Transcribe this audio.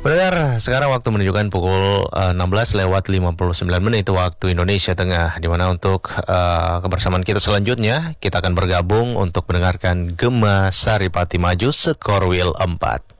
Pendengar, sekarang waktu menunjukkan pukul 16:59 waktu Indonesia Tengah, di mana untuk kebersamaan kita selanjutnya, kita akan bergabung untuk mendengarkan Gema Saripati Maju Skor Wil 4.